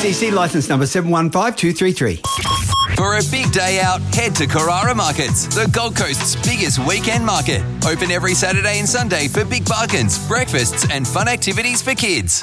ACC licence number 715233. For a big day out, head to Carrara Markets, the Gold Coast's biggest weekend market. Open every Saturday and Sunday for big bargains, breakfasts and fun activities for kids.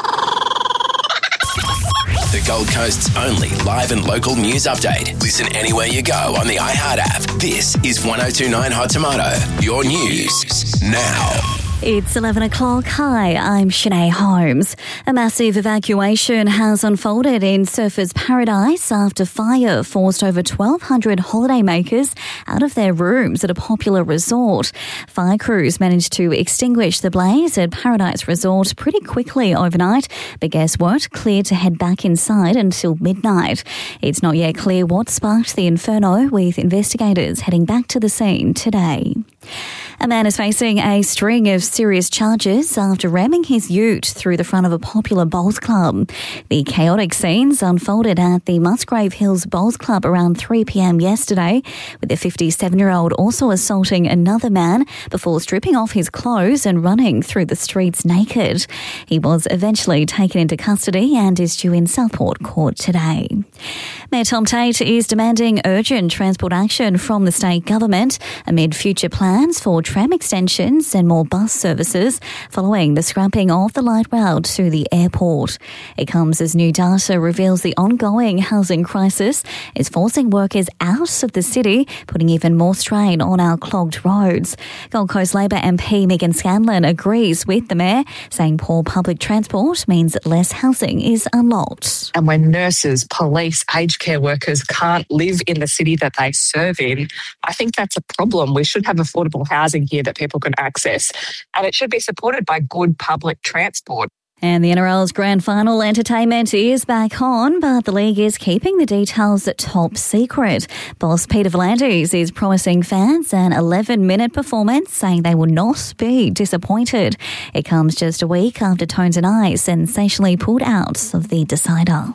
The Gold Coast's only live and local news update. Listen anywhere you go on the iHeart app. This is 102.9 Hot Tomato. Your news now. It's 11 o'clock. Hi, I'm Shanae Holmes. A massive evacuation has unfolded in Surfers Paradise after fire forced over 1,200 holidaymakers out of their rooms at a popular resort. Fire crews managed to extinguish the blaze at Paradise Resort pretty quickly overnight, but guests weren't cleared to head back inside until midnight. It's not yet clear what sparked the inferno, with investigators heading back to the scene today. A man is facing a string of serious charges after ramming his ute through the front of a popular bowls club. The chaotic scenes unfolded at the Musgrave Hills Bowls Club around 3 p.m. yesterday, with the 57-year-old also assaulting another man before stripping off his clothes and running through the streets naked. He was eventually taken into custody and is due in Southport Court today. Mayor Tom Tate is demanding urgent transport action from the state government amid future plans for tram extensions and more bus services following the scrapping of the light rail to the airport. It comes as new data reveals the ongoing housing crisis is forcing workers out of the city, putting even more strain on our clogged roads. Gold Coast Labor MP Megan Scanlon agrees with the mayor, saying poor public transport means less housing is unlocked. And when nurses, police, aged care workers can't live in the city that they serve in, I think that's a problem. We should have affordable housing here that people can access, and it should be supported by good public transport. And the NRL's grand final entertainment is back on, but the league is keeping the details top secret. Boss Peter V'landys is promising fans an 11-minute performance, saying they will not be disappointed. It comes just a week after Tones and I sensationally pulled out of the decider.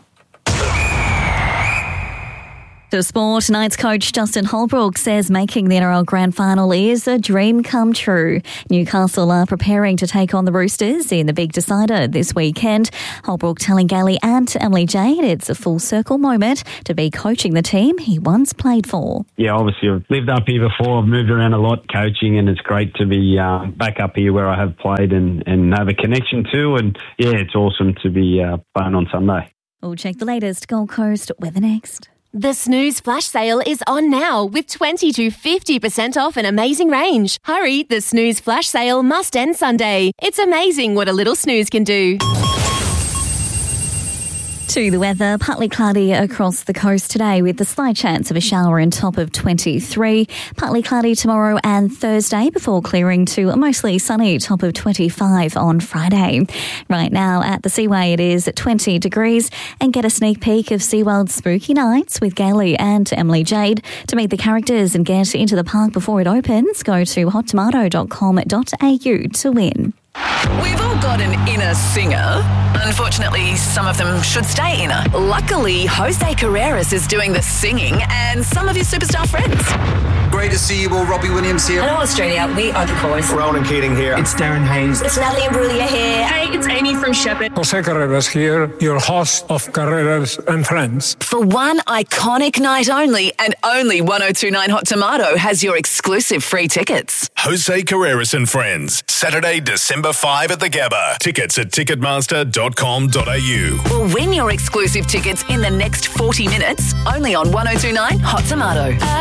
To sport, Knights coach Justin Holbrook says making the NRL Grand Final is a dream come true. Newcastle are preparing to take on the Roosters in the big decider this weekend. Holbrook telling Gailey and Emily Jade it's a full circle moment to be coaching the team he once played for. Yeah, obviously I've lived up here before. I've moved around a lot coaching, and it's great to be back up here where I have played and have a connection to. And yeah, it's awesome to be playing on Sunday. We'll check the latest Gold Coast weather next. The Snooze Flash Sale is on now with 20 to 50% off an amazing range. Hurry, the Snooze Flash Sale must end Sunday. It's amazing what a little snooze can do. To the weather, partly cloudy across the coast today with the slight chance of a shower and top of 23. Partly cloudy tomorrow and Thursday before clearing to a mostly sunny top of 25 on Friday. Right now at the Seaway it is 20 degrees, and get a sneak peek of SeaWorld's Spooky Nights with Gailey and Emily Jade. To meet the characters and get into the park before it opens, go to hottomato.com.au to win. We've all got an inner singer. Unfortunately, some of them should stay inner. Luckily, Jose Carreras is doing the singing and some of his superstar friends. Great to see you all. Robbie Williams here. Hello, Australia. We are the Chorus. Ronan Keating here. It's Darren Hayes. It's Natalie Imbruglia here. Hey, it's Amy from Shepherd. Jose Carreras here, your host of Carreras and Friends. For one iconic night only, and only 102.9 Hot Tomato has your exclusive free tickets. Jose Carreras and Friends, Saturday, December 5 at the Gabba. Tickets at ticketmaster.com.au. Or win your exclusive tickets in the next 40 minutes, only on 102.9 Hot Tomato.